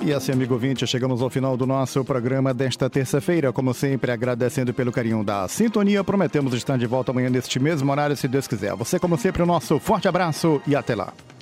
E assim, amigo ouvinte, chegamos ao final do nosso programa desta terça-feira. Como sempre, agradecendo pelo carinho da sintonia. Prometemos estar de volta amanhã neste mesmo horário, se Deus quiser. Você, como sempre, o nosso forte abraço e até lá.